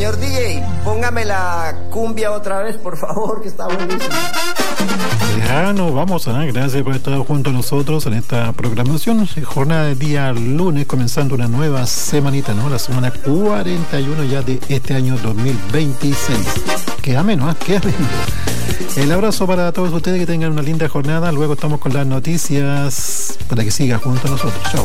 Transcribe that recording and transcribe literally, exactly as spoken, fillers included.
Señor D J, póngame la cumbia otra vez, por favor, que está buenísimo. Ya nos vamos, ¿eh? Gracias por estar junto a nosotros en esta programación. Jornada del día lunes, comenzando una nueva semanita, ¿no? La semana cuarenta y uno ya de este año dos mil veintiséis. Queda menos, ¿eh? Queda menos. El abrazo para todos ustedes, que tengan una linda jornada. Luego estamos con las noticias para que siga junto a nosotros. Chao.